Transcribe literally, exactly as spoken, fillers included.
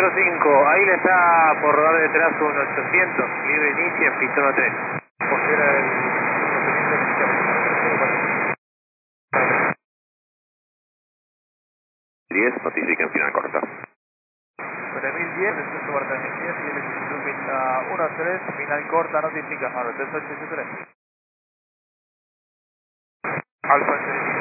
cero cinco, ahí le está por rodar detrás un ochocientos, libre inicio en pista uno tres. Porque era el diez, notifiquen final corta. nueve mil diez, ciento cuarenta mil diez y el Instituto pista uno tres, final corta, notifica, nueve tres ocho siete tres. Alfa